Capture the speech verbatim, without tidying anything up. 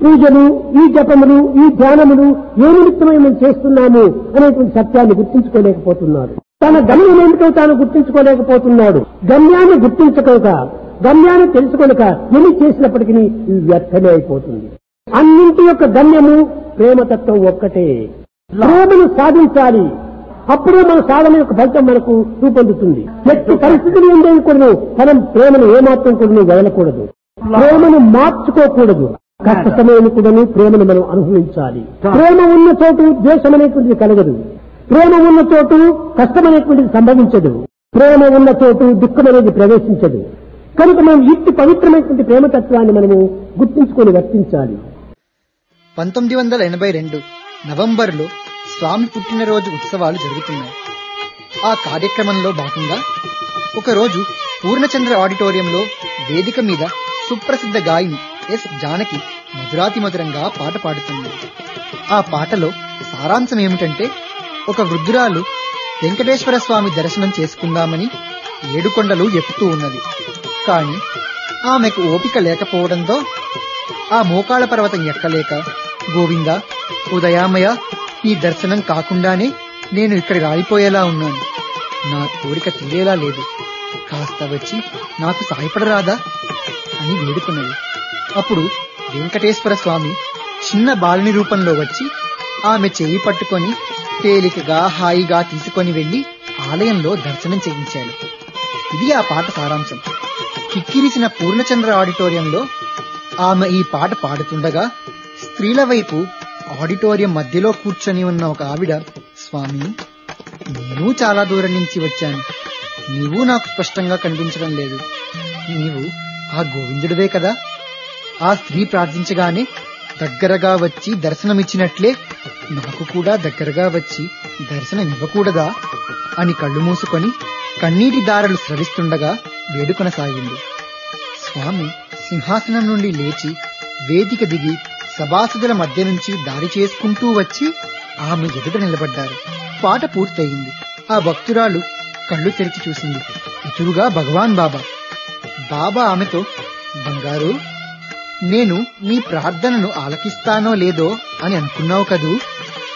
పూజలు, ఈ జపములు, ఈ ధ్యానములు ఏ నిమిత్తమై మేము చేస్తున్నాము అనేటువంటి సత్యాన్ని గుర్తించుకోలేకపోతున్నాడు. తన గమ్యం ఏమిటో తాను గుర్తించుకోలేకపోతున్నాడు. గమ్యాన్ని గుర్తించక, గమ్యాన్ని తెలుసుకొనక ఎన్ని చేసినప్పటికీ ఇది వ్యర్థమే అయిపోతుంది. అన్నింటి యొక్క గమ్యము ప్రేమతత్వం ఒక్కటే. ప్రేమను సాధించాలి. అప్పుడే మన సాధన యొక్క ఫలితం మనకు రూపొందుతుంది. ఎట్టి పరిస్థితులు ఉండేవి కూడా మనం ప్రేమను ఏమాత్రం కూడా వదలకూడదు. ప్రేమను మార్చుకోకూడదు. కష్ట సమయం కూడా ప్రేమను మనం అనుభవించాలి. ప్రేమ ఉన్న చోటు ద్వేషం అనేటువంటిది కలగదు. ప్రేమ ఉన్న చోటు కష్టం అనేటువంటిది సంభవించదు. ప్రేమ ఉన్న చోటు దుఃఖం అనేది ప్రవేశించదు. కనుక మనం ఇట్టి పవిత్రమైనటువంటి ప్రేమతత్వాన్ని మనము గుర్తించుకొని వర్తించాలి. పంతొమ్మిది వందల ఎనభై రెండు నవంబర్లో స్వామి పుట్టినరోజు ఉత్సవాలు జరుగుతున్నాయి. ఆ కార్యక్రమంలో భాగంగా ఒకరోజు పూర్ణచంద్ర ఆడిటోరియంలో వేదిక మీద సుప్రసిద్ధ గాయని ఎస్ జానకి మధురాతి మధురంగా పాట పాడుతుంది. ఆ పాటలో సారాంశం ఏమిటంటే, ఒక వృద్ధురాలు వెంకటేశ్వర స్వామి దర్శనం చేసుకుందామని ఏడుకొండలు ఎక్కుతూ ఉన్నది. కాని ఆమెకు ఓపిక లేకపోవడంతో ఆ మోకాళ్ళ పర్వతం ఎక్కలేక, గోవిందా, ఉదయామయ, ఈ దర్శనం కాకుండానే నేను ఇక్కడ రాలిపోయేలా ఉన్నాను. నా కోరిక తీరేలా లేదు. కాస్త వచ్చి నాకు సాయపడరాదా అని వేడుకున్నది. అప్పుడు వెంకటేశ్వర స్వామి చిన్న బాలుని రూపంలో వచ్చి ఆమె చేయి పట్టుకొని తేలికగా హాయిగా తీసుకొని వెళ్లి ఆలయంలో దర్శనం చేయించాడు. ఇది ఆ పాట సారాంశం. కిక్కిరిసిన పూర్ణచంద్ర ఆడిటోరియంలో ఆమె ఈ పాట పాడుతుండగా స్త్రీల వైపు ఆడిటోరియం మధ్యలో కూర్చొని ఉన్న ఒక ఆవిడ, స్వామి, నేను చాలా దూరం నుంచి వచ్చాను. నీవు నాకు స్పష్టంగా కనిపించడం లేదు. నీవు ఆ గోవిందుడివే కదా? ఆ స్త్రీ ప్రార్థించగానే దగ్గరగా వచ్చి దర్శనమిచ్చినట్లే నాకు కూడా దగ్గరగా వచ్చి దర్శనం ఇవ్వకూడదా అని కళ్ళు మూసుకొని కన్నీటి దారలు స్రవిస్తుండగా వేడుకొనసాగింది. స్వామి సింహాసనం నుండి లేచి వేదిక దిగి సభాసదుల మధ్య నుంచి దారి చేసుకుంటూ వచ్చి ఆమె ఎదుట నిలబడ్డారు. పాట పూర్తయింది. ఆ భక్తురాలు కళ్ళు తెరిచి చూసింది. ఎదురుగా భగవాన్ బాబా. బాబా ఆమెతో, బంగారు, నేను నీ ప్రార్థనను ఆలకిస్తానో లేదో అని అనుకున్నావు కదూ,